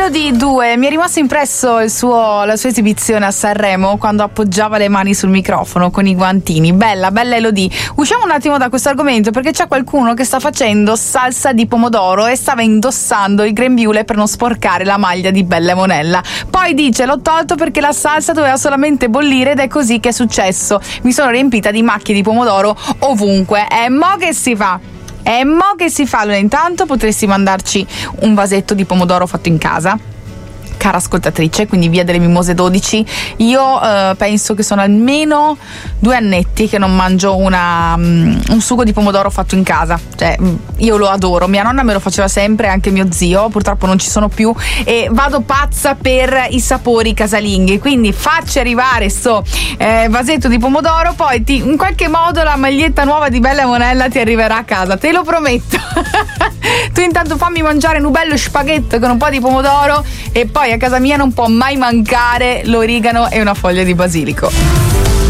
Elodie 2, mi è rimasto impresso la sua esibizione a Sanremo quando appoggiava le mani sul microfono con i guantini. Bella Elodie. Usciamo un attimo da questo argomento perché c'è qualcuno che sta facendo salsa di pomodoro e stava indossando il grembiule per non sporcare la maglia di Bella e Monella. Poi dice: l'ho tolto perché la salsa doveva solamente bollire ed è così che è successo. Mi sono riempita di macchie di pomodoro ovunque. E mo che si fa? Allora, intanto potresti mandarci un vasetto di pomodoro fatto in casa, cara ascoltatrice, quindi via delle Mimose 12. Io penso che sono almeno 2 annetti che non mangio un sugo di pomodoro fatto in casa. Cioè, io lo adoro, mia nonna me lo faceva sempre, anche mio zio, purtroppo non ci sono più, e vado pazza per i sapori casalinghi, quindi facci arrivare sto vasetto di pomodoro, poi in qualche modo la maglietta nuova di Bella e Monella ti arriverà a casa, te lo prometto. Tu intanto fammi mangiare un bello spaghetto con un po' di pomodoro e poi a casa mia non può mai mancare l'origano e una foglia di basilico.